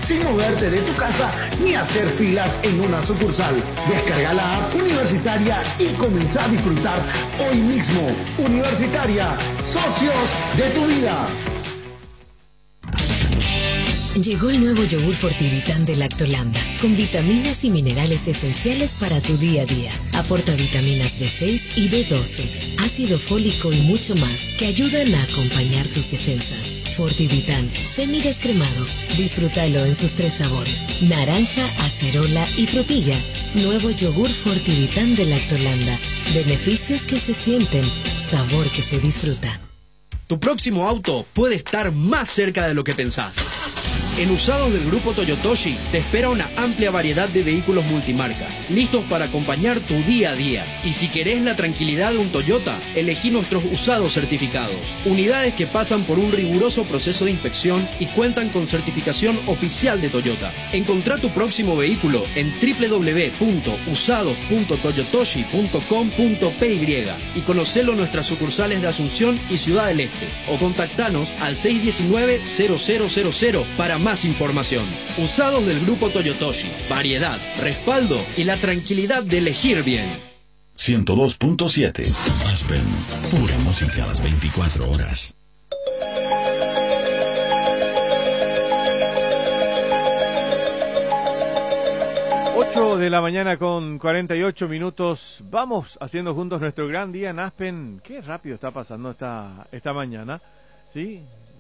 sin moverte de tu casa ni hacer filas en una sucursal. Descarga la app Universitaria y comienza a disfrutar hoy mismo. Universitaria, socios de tu vida. Llegó el nuevo yogur Fortivitán de Lactolanda, con vitaminas y minerales esenciales para tu día a día. Aporta vitaminas B6 y B12, ácido fólico y mucho más, que ayudan a acompañar tus defensas. Fortivitán, semidescremado. Disfrútalo en sus 3 sabores: naranja, acerola y frutilla. Nuevo yogur Fortivitán de Lactolanda. Beneficios que se sienten, sabor que se disfruta. Tu próximo auto puede estar más cerca de lo que pensás. En Usados del Grupo Toyotoshi te espera una amplia variedad de vehículos multimarca, listos para acompañar tu día a día. Y si querés la tranquilidad de un Toyota, elegí nuestros usados certificados. Unidades que pasan por un riguroso proceso de inspección y cuentan con certificación oficial de Toyota. Encontrá tu próximo vehículo en www.usados.toyotoshi.com.py y conocelo en nuestras sucursales de Asunción y Ciudad del Este. O contactanos al 619-0000 para más información. Usados del Grupo Toyotoshi. Variedad, respaldo y la tranquilidad de elegir bien. 102.7 Aspen. Pura música a las 24 horas. De la mañana con 48 minutos. Vamos haciendo juntos nuestro gran día en Aspen. Qué rápido está pasando esta mañana. Sí,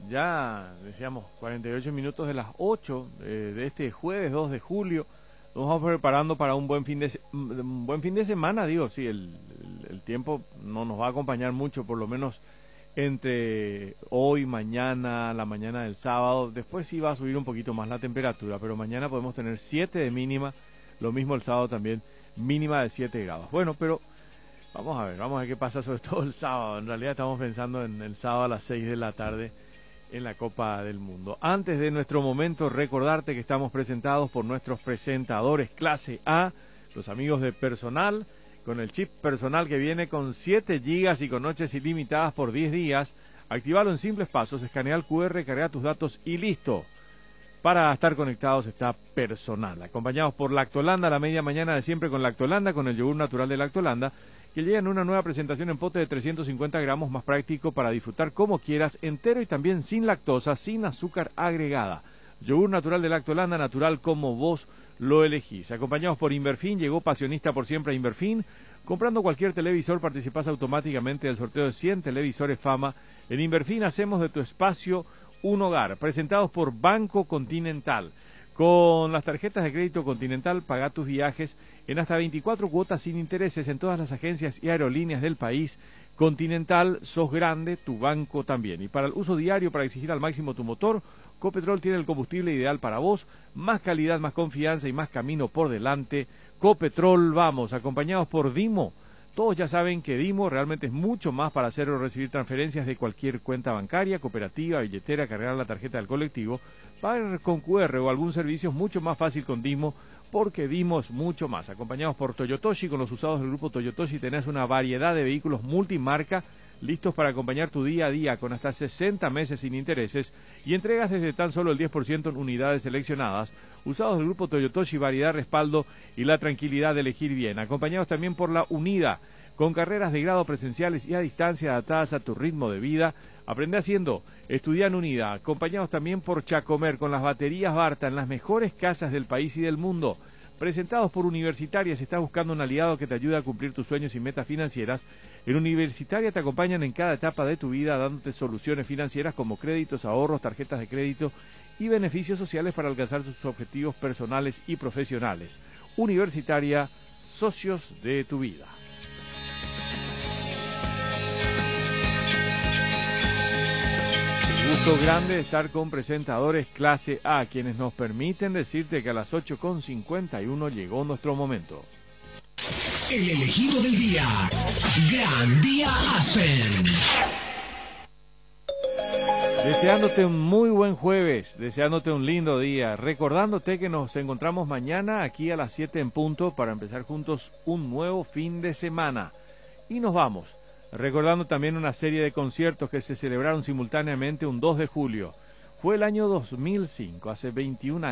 ya decíamos 48 minutos de las 8 de este jueves 2 de julio. Nos vamos preparando para un buen fin de semana, digo, sí, el tiempo no nos va a acompañar mucho, por lo menos entre hoy, mañana, la mañana del sábado. Después sí va a subir un poquito más la temperatura, pero mañana podemos tener 7 de mínima, lo mismo el sábado también, mínima de 7 grados. Bueno, pero vamos a ver qué pasa, sobre todo el sábado. En realidad estamos pensando en el sábado a las 6 de la tarde en la Copa del Mundo. Antes de nuestro momento, recordarte que estamos presentados por nuestros presentadores clase A, los amigos de Personal, con el chip Personal que viene con 7 gigas y con noches ilimitadas por 10 días. Activalo en simples pasos, escanea el QR, carga tus datos y listo. Para estar conectados está Personal. Acompañados por Lactolanda, la media mañana de siempre con Lactolanda, con el yogur natural de Lactolanda, que llega en una nueva presentación en pote de 350 gramos, más práctico para disfrutar como quieras, entero y también sin lactosa, sin azúcar agregada. Yogur natural de Lactolanda, natural como vos lo elegís. Acompañados por Inverfin, llegó Pasionista por siempre a Inverfin. Comprando cualquier televisor participás automáticamente del sorteo de 100 televisores Fama. En Inverfin hacemos de tu espacio un hogar. Presentados por Banco Continental. Con las tarjetas de crédito Continental, paga tus viajes en hasta 24 cuotas sin intereses en todas las agencias y aerolíneas del país. Continental, sos grande, tu banco también. Y para el uso diario, para exigir al máximo tu motor, Copetrol tiene el combustible ideal para vos. Más calidad, más confianza y más camino por delante. Copetrol, vamos, acompañados por Dimo. Todos ya saben que Dimo realmente es mucho más para hacer o recibir transferencias de cualquier cuenta bancaria, cooperativa, billetera, cargar la tarjeta del colectivo, pagar con QR o algún servicio es mucho más fácil con Dimo, porque Dimo es mucho más. Acompañados por Toyotoshi, con los usados del grupo Toyotoshi tenés una variedad de vehículos multimarca listos para acompañar tu día a día con hasta 60 meses sin intereses y entregas desde tan solo el 10% en unidades seleccionadas. Usados del grupo Toyotoshi, variedad, respaldo y la tranquilidad de elegir bien. Acompañados también por La Unida, con carreras de grado presenciales y a distancia adaptadas a tu ritmo de vida. Aprende haciendo, estudia en Unida. Acompañados también por Chacomer, con las baterías Barta en las mejores casas del país y del mundo. Presentados por Universitaria, si estás buscando un aliado que te ayude a cumplir tus sueños y metas financieras, en Universitaria te acompañan en cada etapa de tu vida dándote soluciones financieras como créditos, ahorros, tarjetas de crédito y beneficios sociales para alcanzar sus objetivos personales y profesionales. Universitaria, socios de tu vida. Gusto grande de estar con presentadores clase A, quienes nos permiten decirte que a las 8:51 llegó nuestro momento. El elegido del día. Gran Día Aspen. Deseándote un muy buen jueves, deseándote un lindo día, recordándote que nos encontramos mañana aquí a las 7 en punto para empezar juntos un nuevo fin de semana. Y nos vamos. Recordando también una serie de conciertos que se celebraron simultáneamente un 2 de julio. Fue el año 2005, hace 21 años.